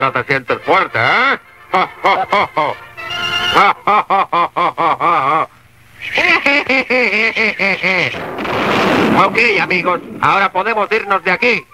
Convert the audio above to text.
No te sientes fuerte, ¿eh? Ok, amigos, ahora podemos irnos de aquí.